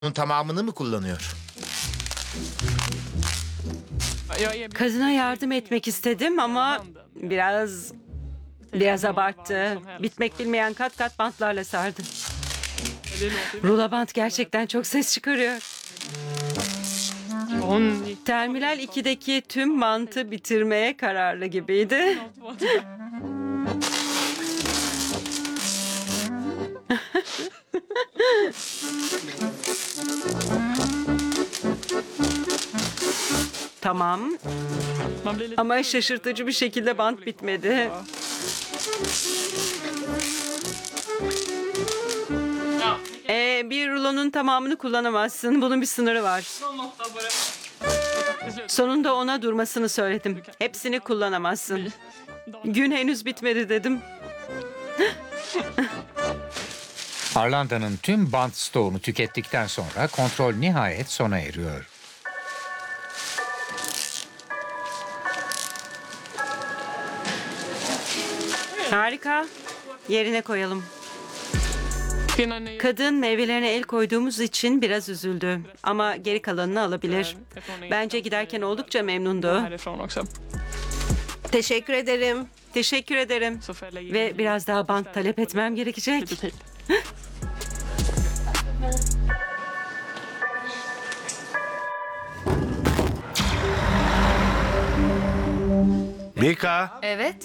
Bunun tamamını mı kullanıyor? Kadına yardım etmek istedim ama biraz abarttı. Bitmek bilmeyen kat kat bantlarla sardı. Rulo bant gerçekten çok ses çıkarıyor. Terminal 2'deki tüm bantı bitirmeye kararlı gibiydi. Tamam. Ama şaşırtıcı bir şekilde bant bitmedi. Bir rulonun tamamını kullanamazsın. Bunun bir sınırı var. Sonunda ona durmasını söyledim. Hepsini kullanamazsın. Gün henüz bitmedi dedim. Arlanda'nın tüm bant stoğunu tükettikten sonra kontrol nihayet sona eriyor. Harika. Yerine koyalım. Kadın meyvelerine el koyduğumuz için biraz üzüldü. Ama geri kalanını alabilir. Bence giderken oldukça memnundu. Teşekkür ederim. Teşekkür ederim. Ve biraz daha bant talep etmem gerekecek. Mika, Evet,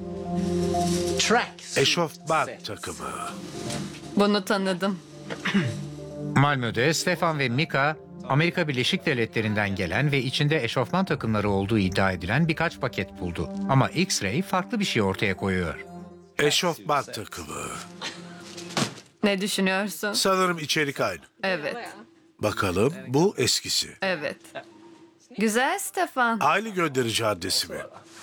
eşofman takımı. bunu tanıdım. Malmö'de Stefan ve Mika, Amerika Birleşik Devletleri'nden gelen ve içinde eşofman takımları olduğu iddia edilen birkaç paket buldu. Ama X-Ray farklı bir şey ortaya koyuyor. Eşofman takımı. Ne düşünüyorsun? Sanırım içerik aynı. Evet, Bakalım, bu eskisi. evet. Güzel Stefan. Aynı gönderici adresi mi?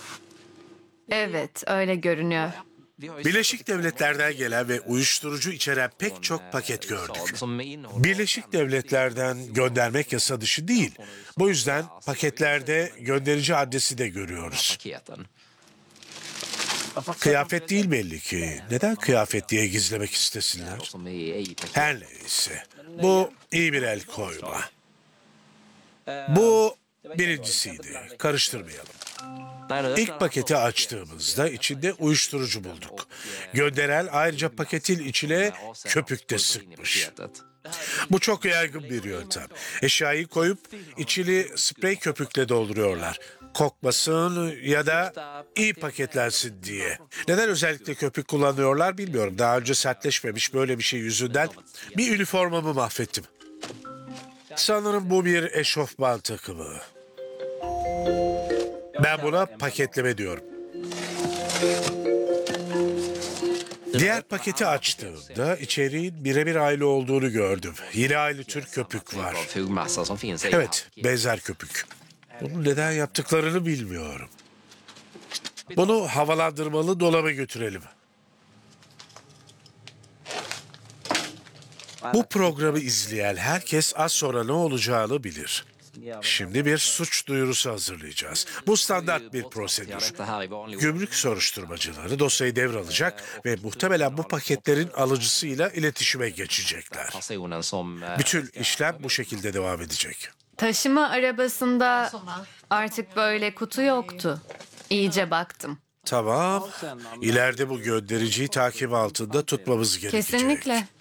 Evet, öyle görünüyor. Birleşik Devletler'den gelen ve uyuşturucu içeren pek çok paket gördük. Birleşik Devletler'den göndermek yasa dışı değil. Bu yüzden paketlerde gönderici adresi de görüyoruz. Kıyafet değil belli ki. Neden kıyafet diye gizlemek istesinler? Her neyse. Bu iyi bir el koyma. Bu birincisiydi. Karıştırmayalım. İlk paketi açtığımızda içinde uyuşturucu bulduk. Gönderen ayrıca paketin içine köpük de sıkmış. Bu çok yaygın bir yöntem. Eşyayı koyup içini sprey köpükle dolduruyorlar. Kokmasın ya da iyi paketlensin diye. Neden özellikle köpük kullanıyorlar bilmiyorum. Daha önce sertleşmemiş böyle bir şey yüzünden bir üniformamı mahvettim. Sanırım bu bir eşofman takımı. Ben buna paketleme diyorum. Diğer paketi açtığımda içeriğin birebir aynı olduğunu gördüm. Yine aynı tür köpük var. Evet, benzer köpük. Bunu neden yaptıklarını bilmiyorum. Bunu havalandırmalı dolaba götürelim. Bu programı izleyen herkes az sonra ne olacağını bilir. Şimdi bir suç duyurusu hazırlayacağız. Bu standart bir prosedür. Gümrük soruşturmacıları dosyayı devralacak ve muhtemelen bu paketlerin alıcısıyla iletişime geçecekler. Bütün işlem bu şekilde devam edecek. Taşıma arabasında artık böyle kutu yoktu. İyice baktım. Tamam. İleride bu göndericiyi takip altında tutmamız gerekecek. Kesinlikle.